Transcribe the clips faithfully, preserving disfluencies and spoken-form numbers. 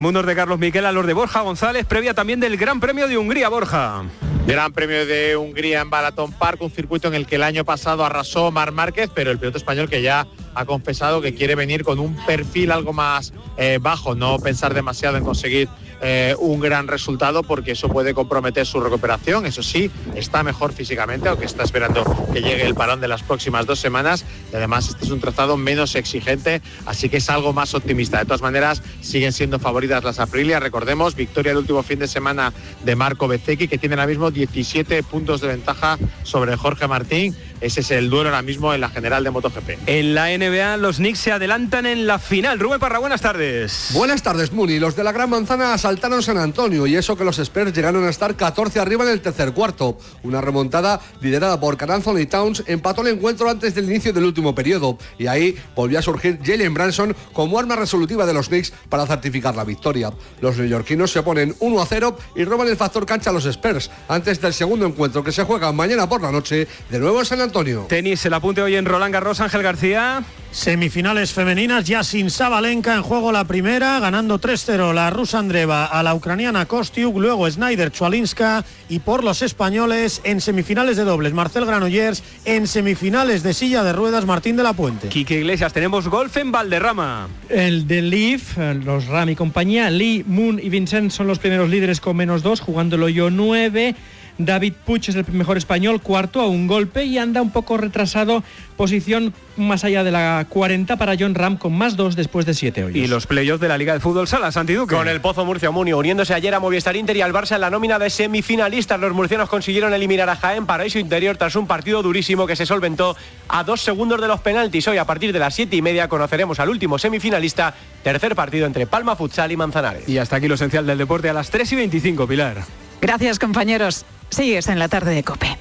Mundos de Carlos Miquel a los de Borja González, previa también del Gran Premio de Hungría, Borja. Gran Premio de Hungría en Balaton Park, un circuito en el que el año pasado arrasó Marc Márquez, pero el piloto español que ya ha confesado que quiere venir con un perfil algo más eh, bajo, no pensar demasiado en conseguir eh, un gran resultado, porque eso puede comprometer su recuperación. Eso sí, está mejor físicamente, aunque está esperando que llegue el parón de las próximas dos semanas, y además este es un trazado menos exigente, así que es algo más optimista. De todas maneras, siguen siendo favoritas las Aprilia. Recordemos, victoria el último fin de semana de Marco Bezzecchi, que tiene ahora mismo diecisiete puntos de ventaja sobre Jorge Martín. Ese es el duelo ahora mismo en la general de MotoGP. En la N B A, los Knicks se adelantan en la final. Rubén Parra, buenas tardes. Buenas tardes, Muni. Los de la Gran Manzana asaltaron San Antonio, y eso que los Spurs llegaron a estar catorce arriba en el tercer cuarto. Una remontada liderada por Karl Anthony Towns empató el encuentro antes del inicio del último periodo, y ahí volvió a surgir Jalen Brunson como arma resolutiva de los Knicks para certificar la victoria. Los neoyorquinos se ponen uno a cero y roban el factor cancha a los Spurs antes del segundo encuentro, que se juega mañana por la noche de nuevo en San Antonio. Tenis, el apunte hoy en Roland Garros, Ángel García. Semifinales femeninas, ya sin Sabalenka en juego la primera, ganando tres cero la rusa Andreeva a la ucraniana Kostiuk, luego Snyder Chualinska, y por los españoles en semifinales de dobles Marcel Granollers, en semifinales de silla de ruedas Martín de la Puente. Quique Iglesias, tenemos golf en Valderrama. El de Leaf, los Ram y compañía, Lee, Moon y Vincent son los primeros líderes con menos dos, jugándolo yo nueve. David Puig es el mejor español, cuarto a un golpe, y anda un poco retrasado, posición más allá de la cuarenta para John Ram con más dos después de siete hoyos. Y los playoffs de la Liga de Fútbol Sala, Santi Duque. Con el Pozo Murcia Muni uniéndose ayer a Movistar Inter y al Barça en la nómina de semifinalistas. Los murcianos consiguieron eliminar a Jaén Paraíso Interior tras un partido durísimo que se solventó a dos segundos de los penaltis. Hoy a partir de las siete y media conoceremos al último semifinalista, tercer partido entre Palma Futsal y Manzanares. Y hasta aquí lo esencial del deporte a las tres y veinticinco, Pilar. Gracias, compañeros. Sigues en la tarde de COPE.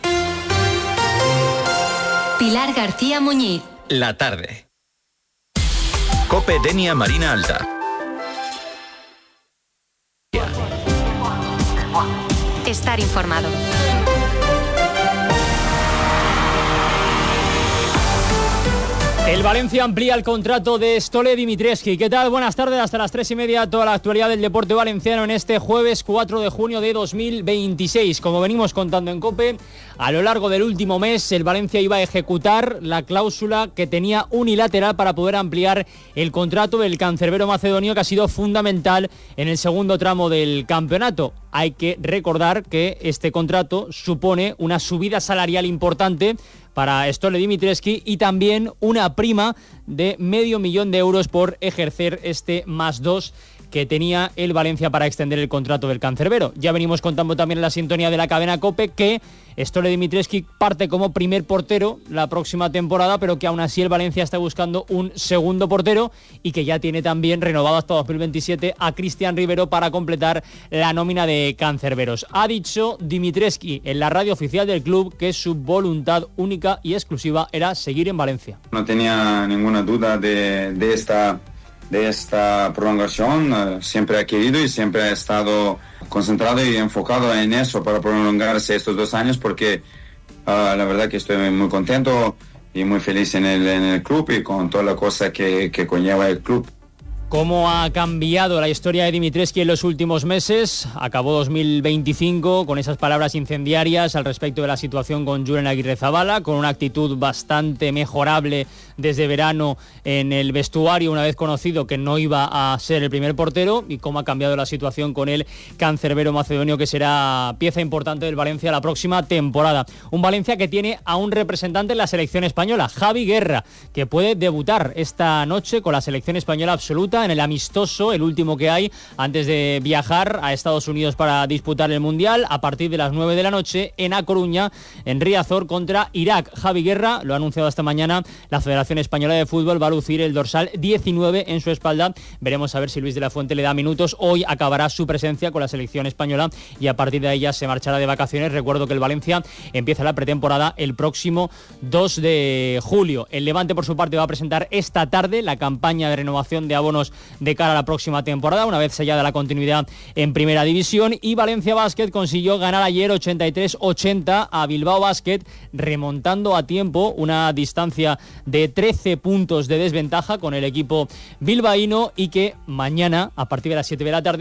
Pilar García Muñiz. La tarde. COPE Denia Marina Alta. Estar informado. El Valencia amplía el contrato de Stole Dimitrescu. ¿Qué tal? Buenas tardes, hasta las tres y media, toda la actualidad del deporte valenciano en este jueves cuatro de junio de dos mil veintiséis. Como venimos contando en COPE, a lo largo del último mes el Valencia iba a ejecutar la cláusula que tenía unilateral para poder ampliar el contrato del cancerbero macedonio, que ha sido fundamental en el segundo tramo del campeonato. Hay que recordar que este contrato supone una subida salarial importante para Stole Dimitrescu y también una prima de medio millón de euros por ejercer este más dos que tenía el Valencia para extender el contrato del cancerbero. Ya venimos contando también en la sintonía de la cadena COPE que Stole Dimitrescu parte como primer portero la próxima temporada, pero que aún así el Valencia está buscando un segundo portero y que ya tiene también renovado hasta dos mil veintisiete a Cristian Rivero para completar la nómina de cancerberos. Ha dicho Dimitrescu en la radio oficial del club que su voluntad única y exclusiva era seguir en Valencia. No tenía ninguna duda de, de esta de esta prolongación, siempre ha querido y siempre ha estado concentrado y enfocado en eso para prolongarse estos dos años, porque uh, la verdad que estoy muy contento y muy feliz en el, en el club y con toda la cosa que, que conlleva el club. ¿Cómo ha cambiado la historia de Dimitrescu en los últimos meses? Acabó dos mil veinticinco con esas palabras incendiarias al respecto de la situación con Julen Aguirrezabala, con una actitud bastante mejorable desde verano en el vestuario, una vez conocido que no iba a ser el primer portero, y cómo ha cambiado la situación con el cancerbero macedonio, que será pieza importante del Valencia la próxima temporada. Un Valencia que tiene a un representante en la selección española, Javi Guerra, que puede debutar esta noche con la selección española absoluta en el amistoso, el último que hay antes de viajar a Estados Unidos para disputar el Mundial, a partir de las nueve de la noche en A Coruña, en Riazor, contra Irak. Javi Guerra lo ha anunciado esta mañana la Federación Española de Fútbol, va a lucir el dorsal diecinueve en su espalda. Veremos a ver si Luis de la Fuente le da minutos. Hoy acabará su presencia con la selección española y a partir de ahí ya se marchará de vacaciones. Recuerdo que el Valencia empieza la pretemporada el próximo dos de julio. El Levante, por su parte, va a presentar esta tarde la campaña de renovación de abonos partidos de cara a la próxima temporada, una vez sellada la continuidad en Primera División. Y Valencia Basket consiguió ganar ayer ochenta y tres ochenta a Bilbao Basket, remontando a tiempo una distancia de trece puntos de desventaja con el equipo bilbaíno, y que mañana, a partir de las siete de la tarde,